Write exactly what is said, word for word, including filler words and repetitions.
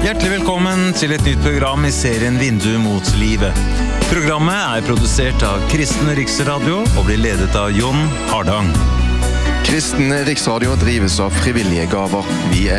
Hjertelig velkommen til et nytt program i serien Vindu mot livet. Programmet er produsert av Kristen Riksradio og blir ledet av Jon Hardang. Kristen Riksradio drives av frivillige gaver. Vi er